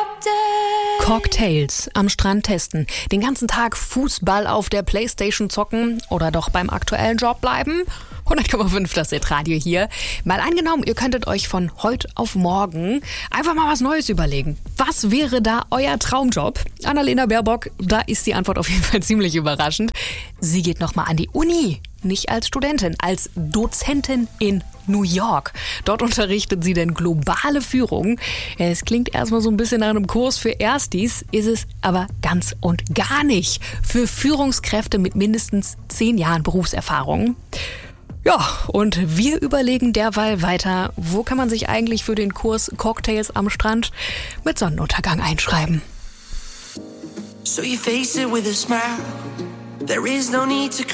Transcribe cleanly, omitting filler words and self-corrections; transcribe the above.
Cocktails am Strand testen, den ganzen Tag Fußball auf der Playstation zocken oder doch beim aktuellen Job bleiben? 100,5 das Radio hier. Mal angenommen, ihr könntet euch von heute auf morgen einfach mal was Neues überlegen. Was wäre da euer Traumjob? Annalena Baerbock, da ist die Antwort auf jeden Fall ziemlich überraschend. Sie geht nochmal an die Uni, nicht als Studentin, als Dozentin in New York. Dort unterrichtet sie denn globale Führung. Es klingt erstmal so ein bisschen nach einem Kurs für Erstis, ist es aber ganz und gar nicht. Für Führungskräfte mit mindestens 10 Jahren Berufserfahrung. Ja, und wir überlegen derweil weiter, wo kann man sich eigentlich für den Kurs Cocktails am Strand mit Sonnenuntergang einschreiben. So you face it with a smile. There is no need to